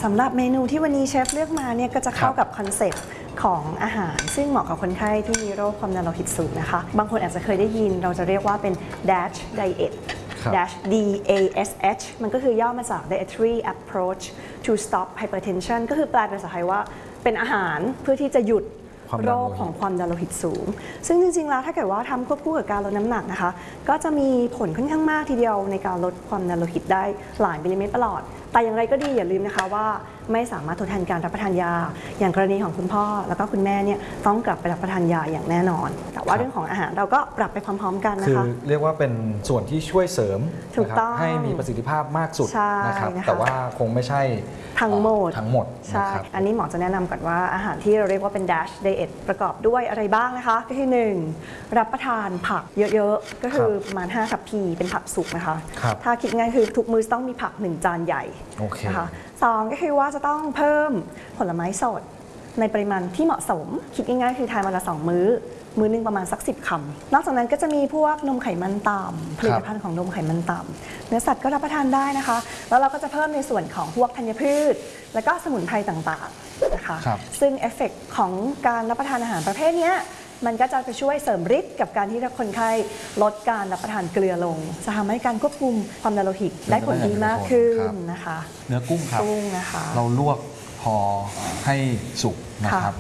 สำหรับเมนูที่วันนี้เชฟเลือกมาเนี่ยก็จะเข้ากับคอนเซ็ปต์ของอาหารซึ่งเหมาะกับคนไข้ที่มีโรคความดันโลหิตสูงนะคะบางคนอาจจะเคยได้ยินเราจะเรียกว่าเป็น DASH diet DASH DASH มันก็คือย่อมาจาก dietary approach to stop hypertension ก็คือแปลเป็นภาษาไทยว่าเป็นอาหารเพื่อที่จะหยุดโรคของความดันโลหิตสูงซึ่งจริงๆแล้วถ้าเกิดว่าทำควบคู่กับการลดน้ำหนักนะคะก็จะมีผลค่อนข้างมากทีเดียวในการลดความดันโลหิตได้หลายมิลลิเมตรประหลอดแต่อย่างไรก็ดีอย่าลืมนะคะว่าไม่สามารถทดแทนการรับประทานยาอย่างกรณีของคุณพ่อแล้วก็คุณแม่เนี่ยต้องกลับไปรับประทานยาอย่างแน่นอนแต่ว่าเรื่องของอาหารเราก็ปรับไปพร้อมๆกันนะคะคือเรียกว่าเป็นส่วนที่ช่วยเสริมนะครับให้มีประสิทธิภาพมากสุดนะครับแต่ว่าคงไม่ใช่ทั้งหมดใช่อันนี้หมอจะแนะนำก่อนว่าอาหารที่เราเรียกว่าเป็น DASH diet ประกอบด้วยอะไรบ้างนะคะก็คือ1รับประทานผักเยอะๆก็คือประมาณ5 ทัพพีเป็นผักสุกนะคะถ้าคิดง่ายคือทุกมื้อต้องมีผัก1 จานใหญ่นะคะ2ก็คือว่าจะต้องเพิ่มผลไม้สดในปริมาณที่เหมาะสมคิดง่ายๆคือทานวันละ2 มื้อนึงประมาณสัก10 คำนอกจากนั้นก็จะมีพวกนมไขมันต่ำผลิตภัณฑ์ของนมไขมันต่ำเนื้อสัตว์ก็รับประทานได้นะคะแล้วเราก็จะเพิ่มในส่วนของพวกธัญพืชแล้วก็สมุนไพรต่างๆนะคะซึ่งเอฟเฟกต์ของการรับประทานอาหารประเภทนี้มันก็จะไปช่วยเสริมฤทธิ์กับการที่คนไข้ลดการรับประทานเกลือลงจะทำให้การควบคุมความดันโลหิตได้ผลดีมากขึ้นนะคะเนื้อกุ้งครับนะคะเราลวกพอให้สุกนะครับ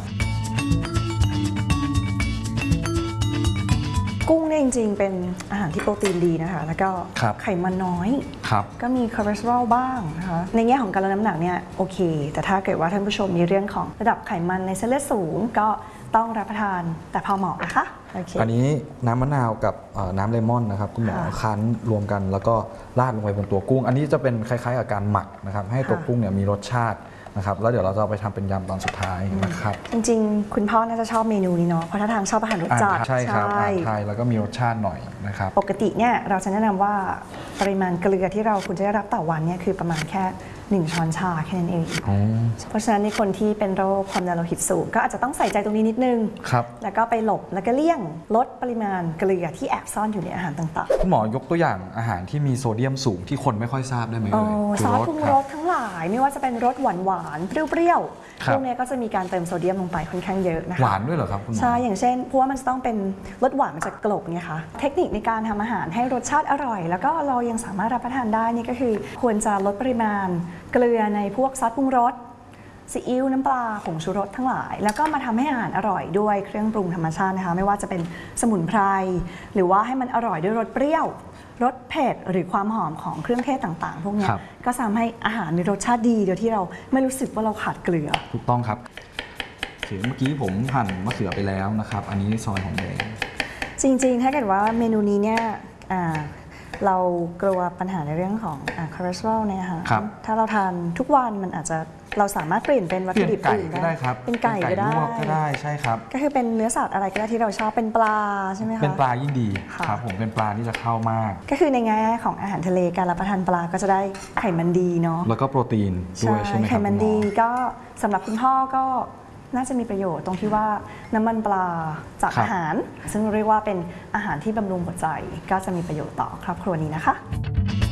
กุ้งเนี่ยจริงๆเป็นอาหารที่โปรตีนดีนะคะแล้วก็ไขมันน้อยก็มีคอเลสเตอรอลบ้างนะคะในแง่ของการลดน้ำหนักเนี่ยโอเคแต่ถ้าเกิดว่าท่านผู้ชมมีเรื่องของระดับไขมันในเส้นเลือดสูงก็ต้องรับประทานแต่พอเหมาะนะคะอันนี้น้ำมะนาวกับน้ำเลมอนนะครับคุณหมอคั้นรวมกันแล้วก็ราดลงไปบนตัวกุ้งอันนี้จะเป็นคล้ายๆกับการหมักนะครับให้ตัวกุ้งเนี่ยมีรสชาตินะครับแล้วเดี๋ยวเราจะเอาไปทำเป็นยำตอนสุดท้ายนะครับจริงๆคุณพ่อน่าจะชอบเมนูนี้เนาะเพราะถ้าทางชอบอาหารรสจัดใช่ครับอาหารไทยแล้วก็มีรสชาติหน่อยนะครับปกติเนี่ยเราจะแนะนำว่าปริมาณเกลือที่เราควรจะได้รับต่อวันเนี่ยคือประมาณแค่1 ช้อนชาแค่นั้นเองเพราะฉะนั้นในคนที่เป็นโรคความดันโลหิตสูงก็อาจจะต้องใส่ใจตรงนี้นิดนึงแล้วก็ไปหลบแล้วก็เลี่ยงลดปริมาณเกลือที่แอบซ่อนอยู่ในอาหารต่างๆคุณหมอยกตัวอย่างอาหารที่มีโซเดียมสูงที่คนไม่ค่อยทราบได้ไหมซอสปรุงรสทั้งหลายไม่ว่าจะเป็นรสหวานๆเปรี้ยวๆพวกนี้ก็จะมีการเติมโซเดียมลงไปค่อนข้างเยอะนะคะหวานด้วยเหรอครับคุณหมอใช่อย่างเช่นเพราะว่ามันจะต้องเป็นรสหวานมาจากกลบเนี่ยค่ะเทคนิคในการทำอาหารให้รสชาติอร่อยแล้วก็เรายังสามารถรับประทานได้นี่ก็คือควรจะลดปริมาณเกลือในพวกซอสปรุงรสซีอิ๊วน้ำปลาผงชูรสทั้งหลายแล้วก็มาทำให้อาหารอร่อยด้วยเครื่องปรุงธรรมชาตินะคะไม่ว่าจะเป็นสมุนไพรหรือว่าให้มันอร่อยด้วยรสเปรี้ยวรสเผ็ดหรือความหอมของเครื่องเทศต่างๆพวกนี้ก็ทำให้อาหารมีรสชาติดีโดยที่เราไม่รู้สึกว่าเราขาดเกลือถูกต้องครับเมื่อกี้ผมหั่นมะเขือไปแล้วนะครับอันนี้ซอยหอมแดงจริงๆถ้าเกิดว่าเมนูนี้เนี่ยเรากลัวปัญหาในเรื่องของคอเลสเตอรอลเนี่ยค่ะถ้าเราทานทุกวันมันอาจจะเราสามารถเปลี่ยนเป็นวัตถุดิบอื่นได้ครับเป็นไก่ก็ได้ใช่ครับก็คือเป็นเนื้อสัตว์อะไรก็ได้ที่เราชอบเป็นปลาใช่ไหมคะเป็นปลายิ่งดีครับผมเป็นปลาที่จะเข้ามากก็คือในแง่ของอาหารทะเลการรับประทานปลาก็จะได้ไขมันดีเนาะแล้วก็โปรตีนด้วยใช่ไหมครับไขมันดีก็สำหรับคุณพ่อก็น่าจะมีประโยชน์ตรงที่ว่าน้ำมันปลาจากอาหารซึ่งเรียกว่าเป็นอาหารที่บำรุงหัวใจก็จะมีประโยชน์ต่อครอบครัวนี้นะคะ